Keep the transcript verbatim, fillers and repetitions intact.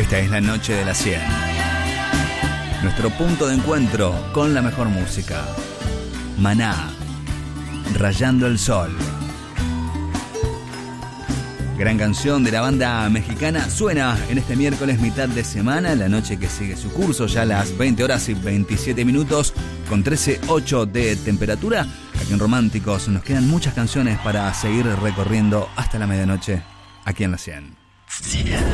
Esta es la noche de las cien. Nuestro punto de encuentro con la mejor música. Maná, Rayando el Sol. Gran canción de la banda mexicana suena en este miércoles mitad de semana, la noche que sigue su curso, ya a las veinte horas y veintisiete minutos, con trece coma ocho de temperatura. Aquí en Románticos nos quedan muchas canciones para seguir recorriendo hasta la medianoche, aquí en la cien.